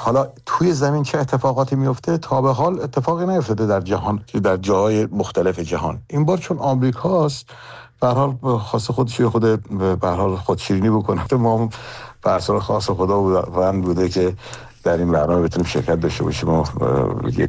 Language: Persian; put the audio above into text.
حالا توی زمین چه اتفاقاتی میفته؟ تا به حال اتفاقی نیفتاده در جهان، در جاهای مختلف جهان. این بار چون آمریکاست، به هر حال خاص خودش خود به هر حال خودشیرینی بکنه. ما به اثر خاص خدا بوده که در این برنامه بتونیم شرکت داشته باشیم و